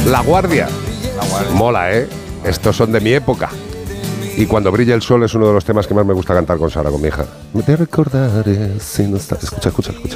La Guardia. Mola, ¿eh? Estos son de mi época. Y Cuando brilla el sol es uno de los temas que más me gusta cantar con Sara, con mi hija. Te recordaré si no estás... Escucha.